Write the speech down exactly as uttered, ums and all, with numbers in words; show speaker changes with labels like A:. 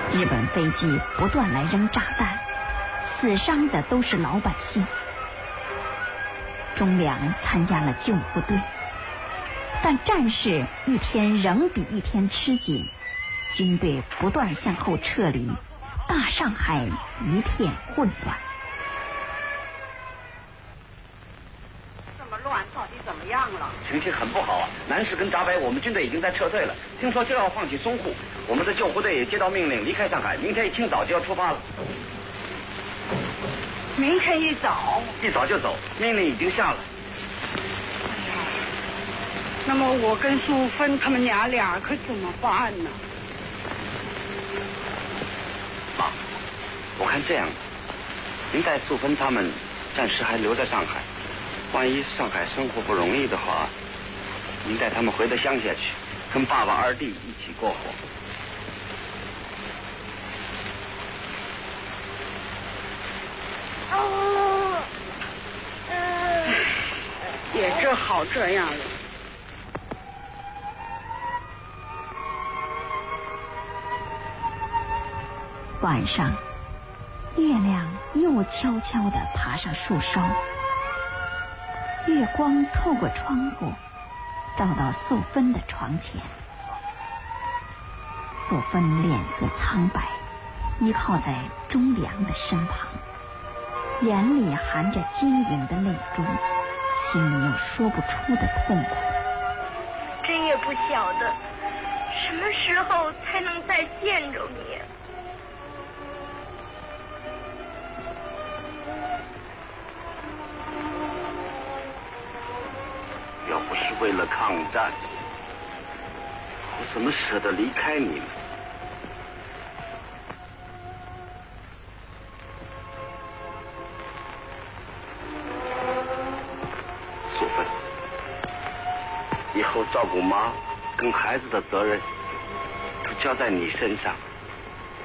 A: 日本飞机不断来扔炸弹，死伤的都是老百姓。忠良参加了救护队，但战事一天仍比一天吃紧，军队不断向后撤离，大上海一片混乱。
B: 这么乱，到底怎么样了？
C: 情形很不好啊！南市跟闸北，我们军队已经在撤退了，听说就要放弃淞沪。我们的救护队也接到命令离开上海，明天一清早就要出发了。
B: 明天一早？
C: 一早就走，命令已经下了。
B: 那么我跟淑芬他们娘俩可怎么办呢？
C: 妈，我看这样，您带淑芬他们暂时还留在上海，万一上海生活不容易的话，您带他们回到乡下去，跟爸爸二弟一起过活。
B: 哦，呃，也只好这样了。
A: 晚上，月亮又悄悄地爬上树梢，月光透过窗户，照到素芬的床前。素芬脸色苍白，依靠在忠良的身旁，眼里含着晶莹的泪珠，心里有说不出的痛苦。
D: 真也不晓得什么时候才能再见着你。
C: 要不是为了抗战，我怎么舍得离开你们？素芬，以后照顾妈跟孩子的责任都交在你身上。